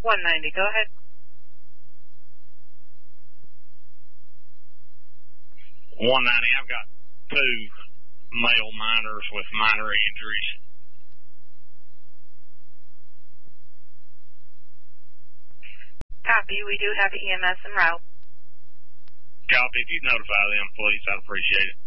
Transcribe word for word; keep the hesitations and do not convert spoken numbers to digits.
one ninety, go ahead. one ninety, I've got two male miners with minor injuries. Copy, we do have E M S en route. Copy, if you notify them, please, I'd appreciate it.